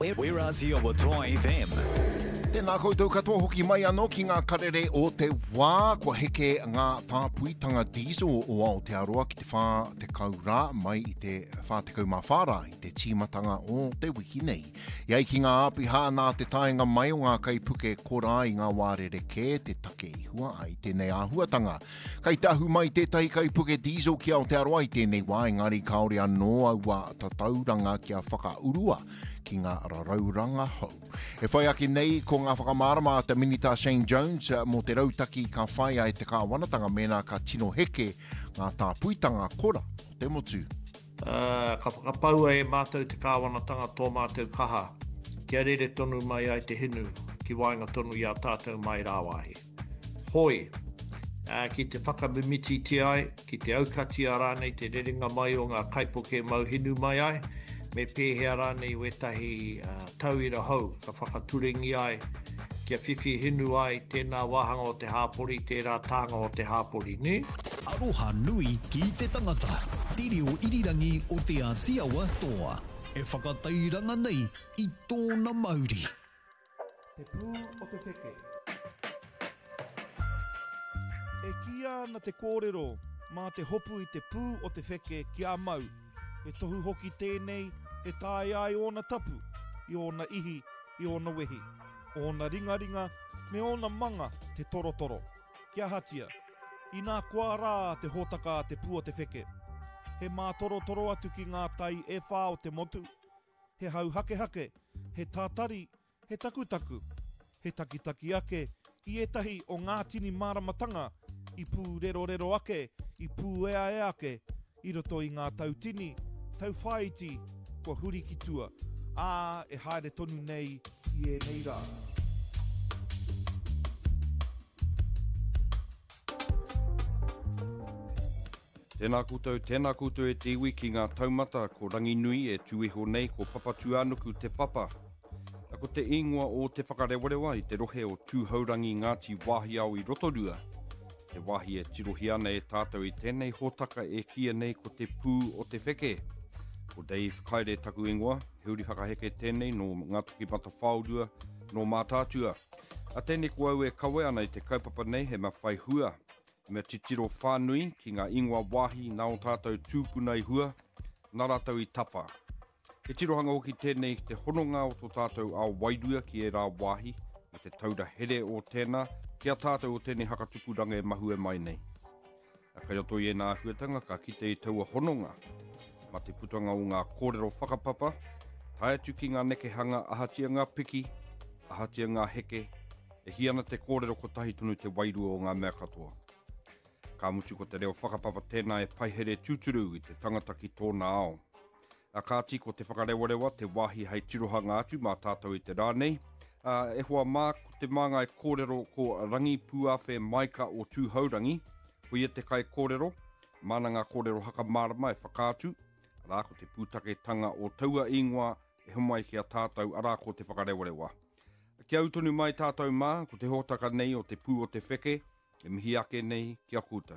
We're Aussie o Toa FM. Tēnā koutou katoa hoki mai anō ki ngā karere o te wā, kua heke ngā tāpuitanga diesel o Aotearoa ki te whā te kaurā mai i te whā te kaumawhara i te tīmatanga o te wiki nei. Iai ki ngā api hāna te taenga mai o ngā kaipuke kora i ngā wārereke te take i hua ai tēnei āhuatanga. Kai tahu mai tētahi kaipuke diesel ki Aotearoa i tēnei wā, engari kaore anō aua tatauranga kia whakaurua ki ngā rarauranga hou. E whai ake nei ko ngā whakamārama te Minita Shane Jones mō te rautaki ka whai ai te kāwanatanga mena ka tino heke ngā tāpuitanga kora o te motu. Ka whakapau e mātou te kāwanatanga tō mātou kaha. Kia rere tonu mai ai te hinu ki wainga tonu i a tātou mai rāwahi. Hoi, ki te whakamimiti te ai, ki te aukati a rānei te rerenga mai o ngā kaipoke mau hinu mai ai, me pēhea rānei wetahi tauira hou, ka whakaturingi ai, kia whiwhi hinu ai tēnā wahanga o te hāpori, tērā tānga o te hāpori, ne? Aroha nui ki te tangata. Tiri o irirangi o te Ātiawa toa. E whakatairanga nei i tōna mauri. Te pū o te wheke. E kia na te kōrero, mā te hopu i te pū o te wheke kia mau. E tohu hoki tēnei, e tāi ai ona tapu, i ona ihi, i ona wehi, ona ringaringa, me ona manga te torotoro. Kia hatia, i nā kua rā te hōtaka te pū o te wheke. He mā torotoro atu ki ngā tai e whā o te motu, he hau hake hake, he tātari, he takutaku, he takitaki ake, i etahi o ngā tini māramatanga, i pū rero rero ake, i pū ea ea ake, i roto i ngā tautini, tau whaiti, kua huri ki tua. E haere tonu nei, i e nei rā. Tēnā koutou e te iwi ki ngā taumata ko rangi nui e tuiho nei ko papa tuanuku te papa. Ako te ingoa o te whakarewarewa i te rohe o tūhaurangi Ngāti Wāhi au i Rotorua. Te wāhi e tirohi ana e tātou i tēnei hōtaka e kia nei ko te pū o te wheke. Ko Dave Kaire taku ingoa, heuri whakaheke tēnei no ngā tuki mata whaurua, no mātātua. A tēnei ko au e kawe ana i te kaupapa nei he mawhai hua. Me titiro whānui ki ngā ingoa wāhi nā o tātou tūpuna i hua, nā rātou i tapa. He tirohanga hoki tēnei te hononga o tō tātou a wairua ki e rā wāhi, me te taura here o tēnā, ki a tātou o tēnei hakatupuranga e mahue mai nei. A kai roto i e nā huetanga ka kite i taua hononga. Ma te putanga o ngā kōrero whakapapa, tae atu ki ngā nekehanga ahatia ngā piki, ahatia ngā heke, e hiana te kōrero ko tahi tunu te wairua o ngā mea katoa. Ka mutu ko te reo whakapapa tēnā e paihere tūturu i te tangata ki tōna ao. A kāti ko te whakarewarewa te wāhi hei tirohanga atu mā tātou i te rānei, e hoa mā ko te manga e kōrero ko rangi puawhe maika o tūhaurangi, ko ia te kai kōrero, mana ngā kōrero haka marama e whakātu, rā ko te pūtake tanga o taua ingoa e humai ki a tātou arā ko te whakarewarewa. Kia utonu mai tātou mā, ko te hōtaka nei o te pū o te wheke, e mihi ake nei ki a kūtau.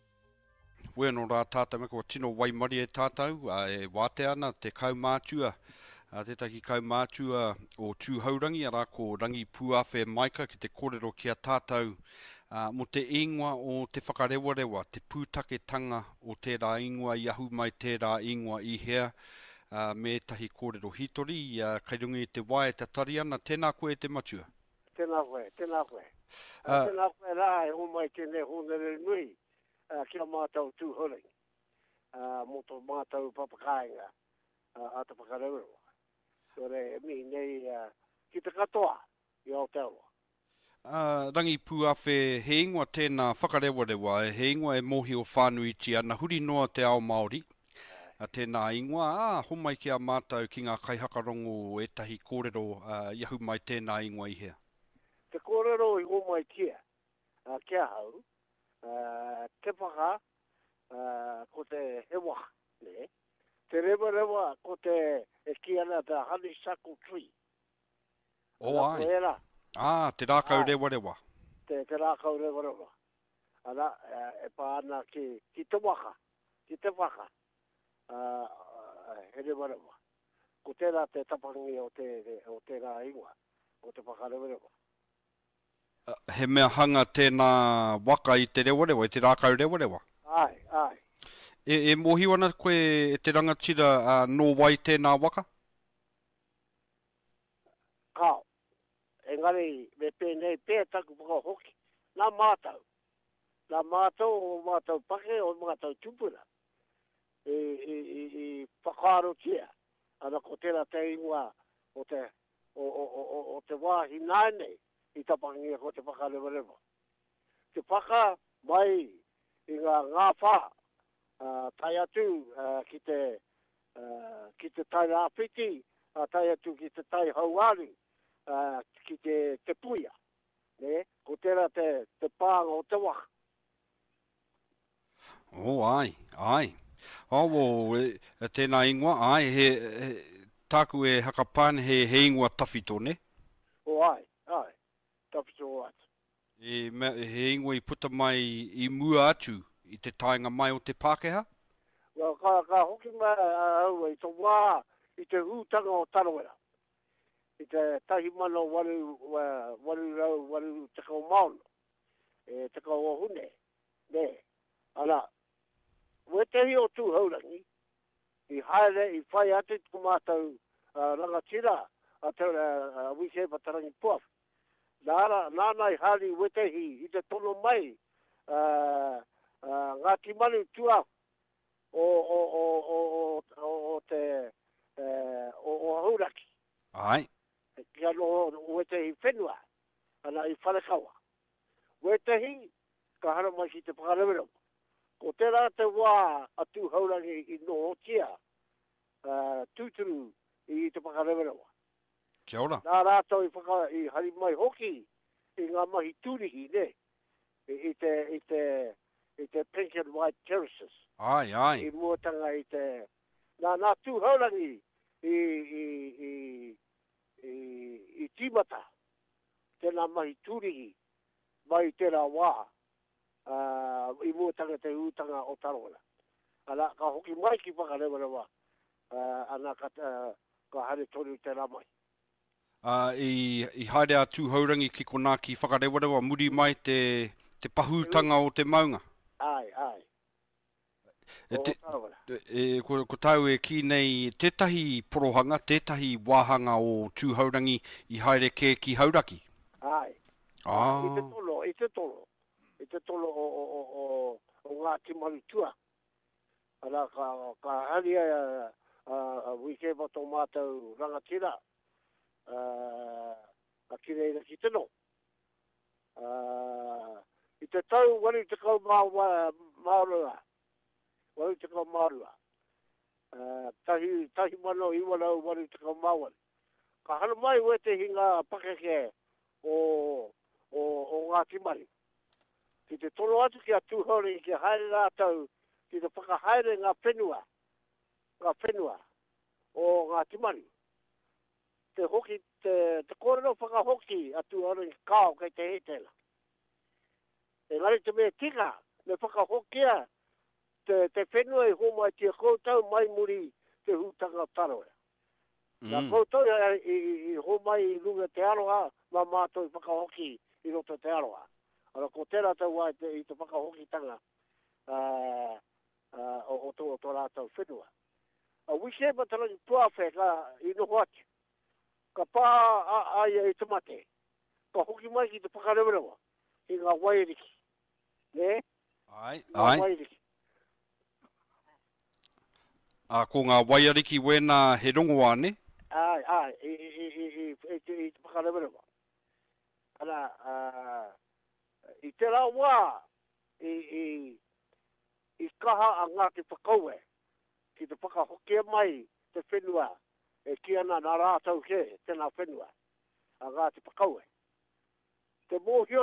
Bueno rā tātou me kua tino waimari e tātou, e wāte ana te kaumātua, tētahi kaumātua o tūhaurangi, arā ko rangi puawhe maika ki te kōrero ki a tātou, mo te ingoa o te whakarewarewa, te pūtake tanga o tērā ingoa i ahu mai tērā ingoa i hea, me tahi kōrero hitori, kai rungi te wae te tari ana, tēnā koe te matua. Tēnā koe. Tēnā koe rā e o mai tēnei honere nui, kia mātou tūhaurangi, mo tō mātou papakāinga, a te whakarewarewa. Sore, mi nei, ki te katoa, i Aotearoa. Rangi puawhe, he ingoa tēnā whakarewarewa, he ingoa e mohi o whānui tia, na huri noa te ao Māori. Tēnā ingoa, homai ki a mātou ki ngā kaihakarongo o etahi kōrero i ahu mai tēnā ingoa i hea. Te kōrero i homai tia, kia hau, te whaka, ko te hewa, ne? Te rewa ko te e kiana te honeysuckle tree. O ai. Te rākau rewa. Te rākau rewa. Ana, e pāna ki te waka. Ki te waka. He rewa. Ko tērā te tapangi o tērā ingoa, o te whakarewerewa. He mea hanga tēnā waka I te rewarewa, I te rākau rewarewa? Ai, ai. E mohi wana koe e te rangatira no wai tēnā waka? Kao. Engari, me pēnei pētaku paka hoki. Nā mātau. Nā mātau o mātau pake o mātau tupura. I whakaaro tia. Ana ko tērā te ingoa o te wāhi nānei. I tapangia ko te whakarewarewa. Te whaka mai I ngā whā tai atu ki te tai rāpiti, tai atu ki te tai hauari, ki te puia. Ne? Ko tērā te pānga o te waka. Ai. Tēnā ingoa, ai, tāku e hakapāne he ingoa tawhito, ne? Ai. Tawhito atu. He ingoa I puta mai I mua atu I te tainga mai o te Pākehā? Ka hoki mai au I tō wā, I te hūtanga o Tarawera. I te tahi mano waru te kau maono. Te kau o hune. Ne. Ana, wetehi o tūhaurangi, I haere I whai ate tuku mātou rangatira, a te wikepa tarangi puafu. Nānai hari wetehi I te tono mai ngā timanu tua o te hauraki. Ai. Kia no wetehi whenua, ana I whanakawa. Wetehi, ka hara mai ki te whakarewerewa. Ko tērā te wā atu haurangi I no tia, tūturu I te whakarewerewa. Kia ora. Nā rātou I hari mai hoki I ngā mahi tūrihi, ne? I te pink and white terraces. Ai. I muatanga I te... Nā tūhaurangi I tīmata. Tēnā mahi tūrihi mai tērā wā. I muatanga te hūtanga o Tarawera. Ana ka hoki mai ki whakarewerewa. Ana ka hare toru tērā mai. I haere a tūhaurangi ki kona ki whakarewarewa muri mai te pahūtanga o te maunga. Ai. Ko tau e ki nei tētahi porohanga, tētahi wāhanga o tūhaurangi I haere ke ki hauraki. Ai. I te tolo. I te tolo o ngā timaru tua. Ana ka haria wikepa tō mātou rangatira. A kireira ki tino. I te tau wari te kau maurua. Wari te kau maurua. Tahi mano I wanau wari te kau mauari. Ka hana mai ue te hinga pakeke o ngā timari. Ki te tono atu ki a tūhori ki haere rātau ki te whakahaere ngā whenua. Ngā whenua o ngā timari. Te hoki, te kōrero whakahoki atu hori kāo kei te hetela. E ngari te mea tika, me whakahokia, te whenua I homa tia koutou mai muri te hūtanga o Tarawera. Nā koutou I homa I runga te aroha, mā mātou I whakahoki I roto te aroha. Ara ko tērā tau wā I te whakahoki tanga o tō rātau whenua. A wikepa tarangi puawhe ka I noho atu. Ka pā aia I te mate. Ka hoki mai ki te whakarewerewa. I ngā wairiki. Ne? Ai. Ngā wairiki. Ko ngā waiariki wēnā he rongoa, ne? Ai. I te whakarewerewa. Ana, I te rā wā, I kaha a ngā te whakaue. Ki te whakahokia mai te whenua. E ki ana nā rātau ke, tēnā whenua, a ngā te whakaue. Te mōhio